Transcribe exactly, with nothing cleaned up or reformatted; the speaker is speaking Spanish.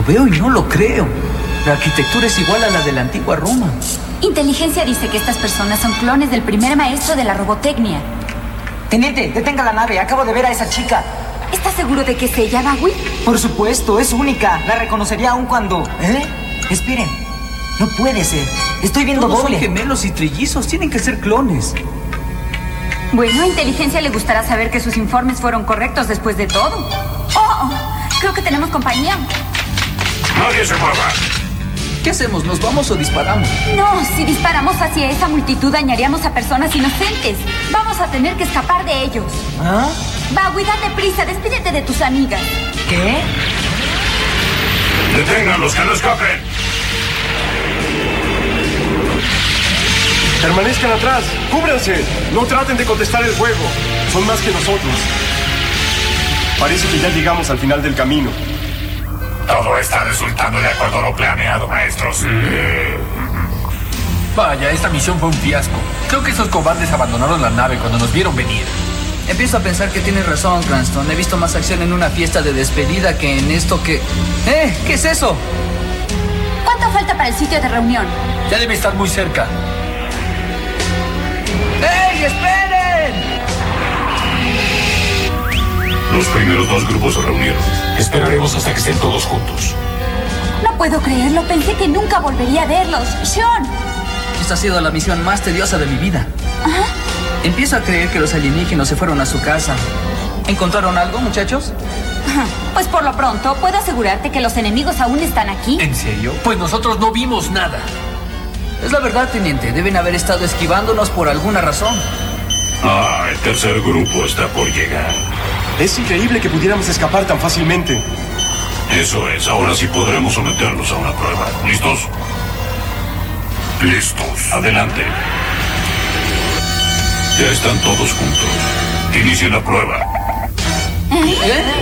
veo y no lo creo. La arquitectura es igual a la de la antigua Roma. Inteligencia dice que estas personas son clones del primer maestro de la robotecnia. Teniente, detenga la nave. Acabo de ver a esa chica. ¿Estás seguro de que es ella, Bagui? Por supuesto, es única. La reconocería aún cuando... ¿Eh? Esperen. No puede ser. Estoy viendo Todos doble. son gemelos y trillizos. Tienen que ser clones. Bueno, a Inteligencia le gustará saber que sus informes fueron correctos después de todo. Oh, creo que tenemos compañía. ¡Nadie se mueva! ¿Qué hacemos? ¿Nos vamos o disparamos? No, si disparamos hacia esa multitud dañaríamos a personas inocentes. Vamos a tener que escapar de ellos. ¿Ah? Bagui, date prisa, despídete de tus amigas. ¿Qué? ¡Deténganlos, que no escapen! Permanezcan atrás, cúbranse. No traten de contestar el fuego. Son más que nosotros. Parece que ya llegamos al final del camino. Todo está resultando de acuerdo a lo planeado, maestros. Vaya, esta misión fue un fiasco. Creo que esos cobardes abandonaron la nave cuando nos vieron venir. Empiezo a pensar que tienes razón, Cranston. He visto más acción en una fiesta de despedida que en esto que... ¡Eh! ¿Qué es eso? ¿Cuánto falta para el sitio de reunión? Ya debe estar muy cerca. ¡Ey, esperen! Los primeros dos grupos se reunieron. Esperaremos hasta que estén todos juntos. No puedo creerlo, pensé que nunca volvería a verlos. Sean. Esta ha sido la misión más tediosa de mi vida. ¿Ah? Empiezo a creer que los alienígenas se fueron a su casa. ¿Encontraron algo, muchachos? Pues por lo pronto, puedo asegurarte que los enemigos aún están aquí. ¿En serio? Pues nosotros no vimos nada. Es la verdad, teniente. Deben haber estado esquivándonos por alguna razón. Ah, el tercer grupo está por llegar. Es increíble que pudiéramos escapar tan fácilmente. Eso es, ahora sí podremos someterlos a una prueba. ¿Listos? Listos. Adelante. Ya están todos juntos. Inicie la prueba. ¿Eh?